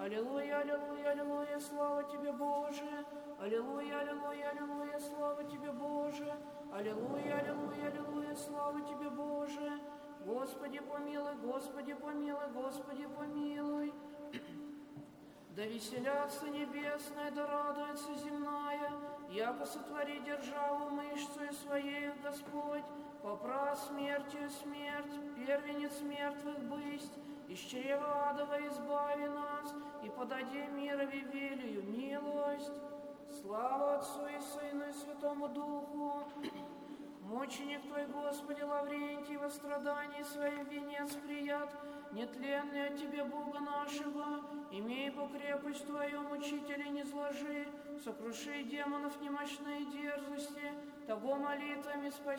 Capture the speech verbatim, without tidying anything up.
Аллилуйя, аллилуйя, аллилуйя, слава тебе, Боже. Аллилуйя, аллилуйя, аллилуйя, слава тебе, Боже. Аллилуйя, аллилуйя, аллилуйя, слава тебе, Боже. Господи помилуй, Господи помилуй, Господи помилуй. Да веселятся небесная, да радуется земная, яко сотвори державу мышцею своею Господь, попра смертью смерть, первенец мертвых бысть, из чрева адова избави нас, и подади мирови велию милость. Слава Отцу и Сыну и Святому Духу. Мученик Твой, Господи, Лаврентий, во страдании своим венец прият, нетленный от Тебе, Бога нашего, имей по крепость Твою, мучителей не зложи, сокруши демонов немощные дерзости, того молитвами спаси.